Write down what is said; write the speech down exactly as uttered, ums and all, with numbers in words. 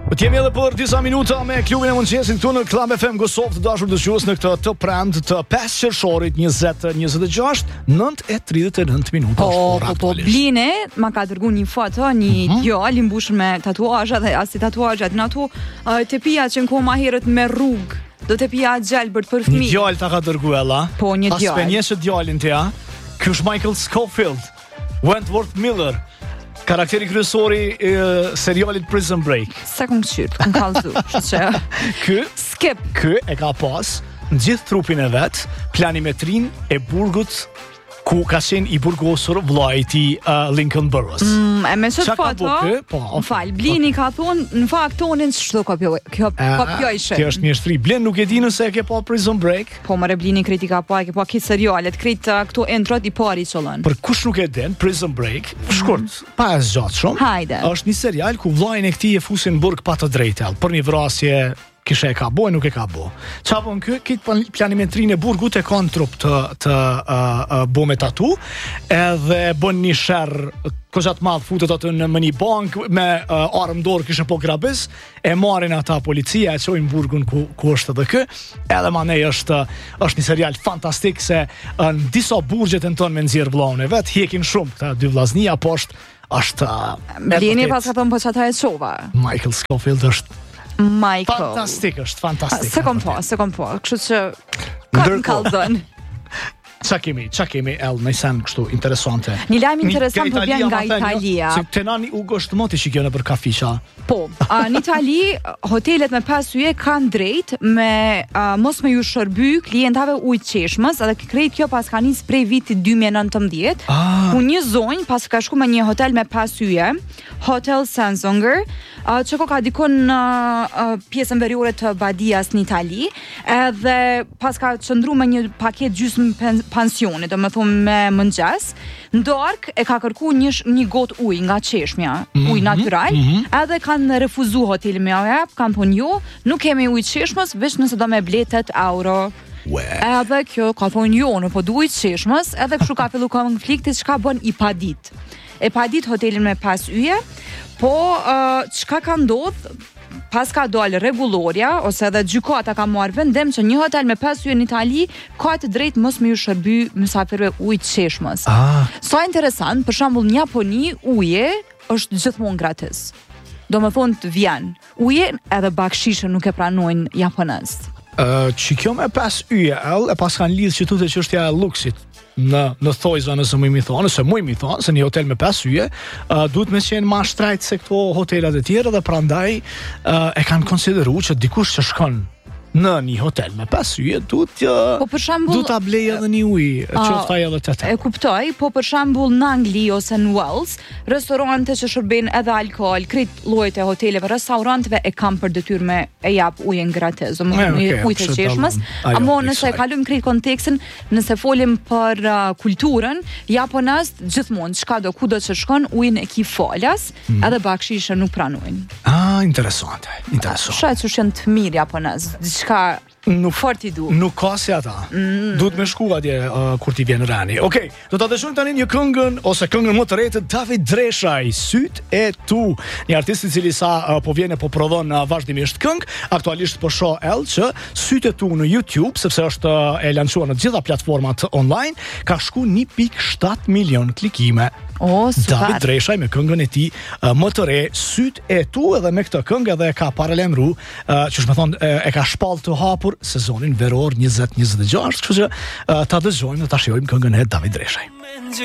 Po t'jemi edhe për disa minuta me klubin e mëngjesit këtu në Club F M Kosovë, të dashur dëgjues, në këtë të premtë të pesë qershorit njëzet njëzet e gjashtë, nëntë e tridhjet e nëntë minuta. Po, po, po, Bline ma ka dërguar një foto, një Mhm. djalë i mbushur me tatuazhe dhe as i tatuazhat në ato uh, të pija që në kohë ma herët me rrugë. Do të pija gjelbërt për Një fëmijë. djalë ta ka dërguar ella. Po, një Pas djalë. penjesë djalin të ja. Ky është Michael Scofield, Wentworth Miller, karakteri kryesori i serialit Prison Break. Sa kom qyrt, kom kallzu. Kështu që Ky, skip. ky e ka pas në gjithë trupin e vet planimetrin e burgut ku ka qenë i burgosur vllai i tij uh, Lincoln Burrows. Mm, e me qëtë Qa ka foto, bu kë? Po, më fal, Blini ka thonë, në fakt tonin çdo kopjo, kjo kopjojshë. Kjo është mjeshtri. Blen nuk e di nëse e ke pa Prison Break. Po më Blini kritika po, e ke po këtë serialet, krit uh, këto introt i pari qëllën. Për kush nuk e den, Prison Break, shkurt, pa e zgjat shumë. Hajde. Është një serial ku vllajin e këtij e fusin në burg pa të drejtë, për një vrasje kishe e ka bo e nuk e ka bo. Qa po në kë, kitë planimetrin e burgut e ka në trup të, të uh, uh, bo me tatu, edhe bën një shërë kozat madh futet aty në një bank me uh, armë dorë kishe po grabis, e marrin ata policia, e çojnë burgun ku, ku është edhe kë, edhe manej është, është një serial fantastik se uh, në disa burgjet e në tonë me nxjerr vllaun e vet, hjekin shumë këta dy vllaznia, po është është Blini pas ka thonë po çata e çova. Michael Scofield është Michael. fantastik, është fantastik. Se kom po, se kom po, kështu që ka në kallzon. Qa kemi, qa kemi el në sen kështu interesante. Një lajm interesant po vjen nga ma thënë, Italia. Se të nani u është moti që kjo në për kafiqa. Po, a, në Itali hotelet me pas yje kanë drejt me a, mos me ju shërby klientave ujë qeshmës, edhe krejt kjo pas ka nis prej vitit dy mijë e nëntëmbëdhjetë, Ah. ku një zonjë pas ka shku me një hotel me pas yje, Hotel Sansonger, a, që ko ka dikon në a, pjesën veriore të Badias në Itali, edhe pas ka qëndru me një paket gjysmë pen, pensioni, do me thumë me mëngjes, në darkë e ka kërku një, sh- një got ujë nga qeshmja, ujë natural, edhe kanë refuzu hoteli me jep, kanë thonë jo, nuk kemi ujë qeshmës, veç nëse do me ble tetë euro. Ue. Edhe kjo ka thonë jo, në po du ujë qeshmës, edhe kështu ka fillu konflikti që ka bën i padit. E padit hotelin me pas yje, po uh, çka ka ndodh, pas ka dalë rregulloria ose edhe gjykata ka marrë vendim që një hotel me pesë yje në Itali ka të drejtë mos me ju shërby mysafirëve ujë të qeshmës. Ah. Sa interesant, për shembull në Japoni uje është gjithmonë gratis. Do me thonë të vjen. Uje edhe bakshishe nuk e pranojnë japonez. Uh, që kjo me pas yje el, e pas kanë lidhë që tute që është ja e luksit në në thojza nëse më i thonë, nëse më i thonë se një hotel me pesë yje, uh, duhet me qenë ma shtrajt se këto hotelat e tjera dhe prandaj uh, e kanë konsideru që dikush që shkon në një hotel me pesë yje duhet uh, Po për shembull duhet ta blej edhe një ujë, qoftë ai edhe tetë. E kuptoj, po për shembull në Angli ose në Wales, restorante që shërbejnë edhe alkool, krejt llojet e hoteleve, restoranteve e kanë për detyrë me e jap ujin gratis, E, domethënë okay, ujë të kështu qeshmës. tamam. Ajo, Amo nëse e eksakt. kalojmë krejt kontekstin, nëse folim për uh, kulturën, japonez gjithmonë çka do kudo që shkon, ujin e ki falas, Hmm. edhe bakshishe nuk pranojnë. Ah, interesante, interesante. Shoh që janë të mirë japonez, diçka Nuk fort i du. Nuk ka si ata. Mm. Duhet me shku atje uh, kur ti vjen rani. Okej, okay, do ta dëshojmë tani një këngën ose këngën më të re të David Dreshaj, Syt e tu. Një artist i cili sa uh, po vjen e po prodhon uh, vazhdimisht këngë, aktualisht po shoh ell që Syt e tu në YouTube, sepse është uh, e lançuar në të gjitha platformat online, ka shku një pikë shtat milion klikime. O, super. David Dreshaj me këngën e tij uh, më të re, Syt e tu, edhe me këtë këngë edhe e ka paralajmëruar, uh, që më thonë e, e ka shpall të hapur sezonin veror njëzet njëzet e gjashtë, kështu që uh, ta dëgjojmë dhe ta shijojmë këngën e David Dreshaj.